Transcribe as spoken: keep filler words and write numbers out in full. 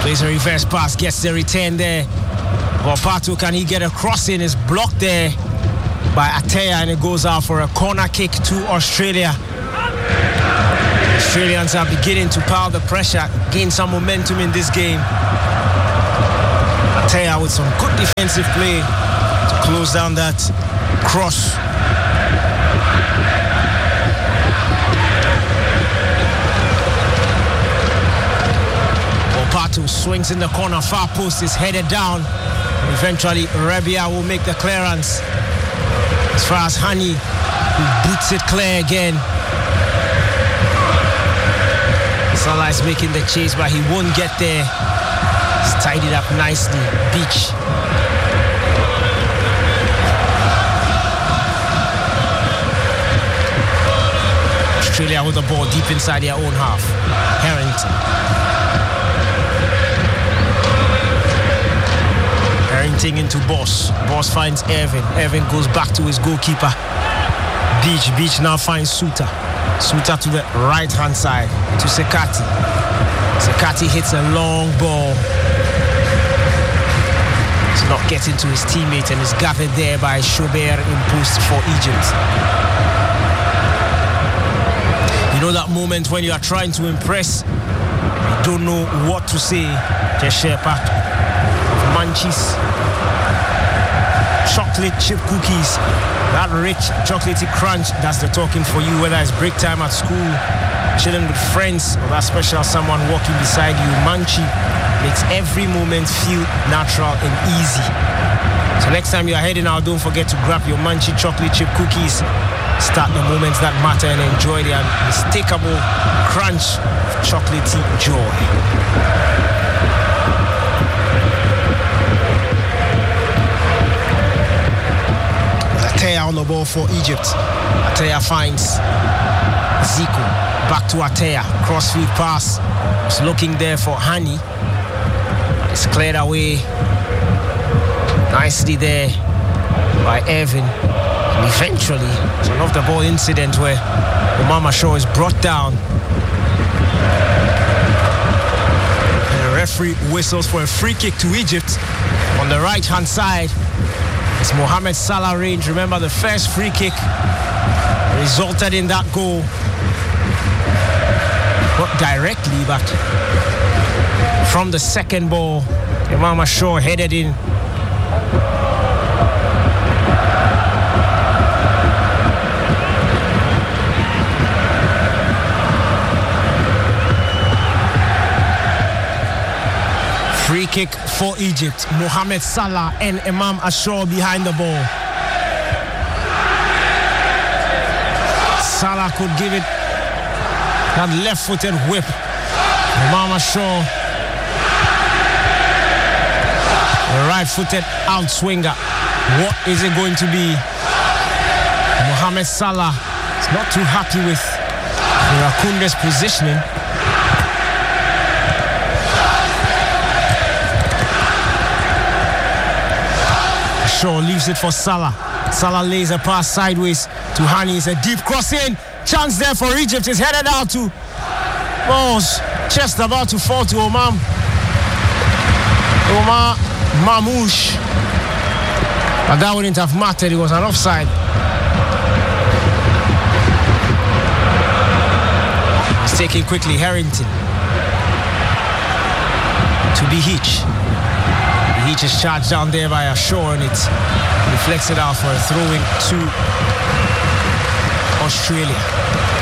Plays a reverse pass, gets the return there. Opatu, can he get a crossing? Is blocked there by Ateya, and it goes out for a corner kick to Australia. Australians are beginning to pile the pressure, gain some momentum in this game. Ateya with some good defensive play to close down that cross. Opatu swings in the corner, far post is headed down. Eventually, Rabia will make the clearance. As far as Hani, who boots it clear again. Salah is making the chase, but he won't get there. He's tied it up nicely. Beach. Australia with the ball deep inside their own half. Harrington. Harrington into Boss. Boss finds Evan. Evan goes back to his goalkeeper. Beach. Beach now finds Suta. Suta to the right-hand side to Sekati. Sekati hits a long ball. He's not getting to his teammate and is gathered there by Shober in post for Egypt. You know that moment when you are trying to impress, you don't know what to say. Just share part of Munchies. Chocolate chip cookies. That rich chocolatey crunch, that's the talking for you, whether it's break time at school, chilling with friends, or that special someone walking beside you. Munchie makes every moment feel natural and easy. So next time you're heading out, don't forget to grab your Munchie chocolate chip cookies. Start the moments that matter and enjoy the unmistakable crunch of chocolatey joy. Ateya on the ball for Egypt. Ateya finds Zico. Back to Ateya. Crossfield pass. He's looking there for Hani. It's cleared away nicely there by Evan. And eventually, it's an off-the-ball incident where Omar Shaw is brought down. And the referee whistles for a free kick to Egypt on the right-hand side. It's Mohamed Salah range. Remember, the first free kick resulted in that goal. Not directly, but from the second ball, Imam Shaw headed in. Free kick for Egypt. Mohamed Salah and Imam Ashur behind the ball. Salah could give it that left-footed whip. Imam Ashur, the right-footed outswinger. What is it going to be? Mohamed Salah is not too happy with Rakunde's positioning. Shaw leaves it for Salah. Salah lays a pass sideways to Hani. It's a deep cross in. Chance there for Egypt. Is headed out to Balls. Just about to fall to Omar. Omar Mamouche. But that wouldn't have mattered. It was an offside. It's taken quickly. Harrington. To Behich. He just charged down there by Ashore, and it reflects it out for a throw-in to Australia.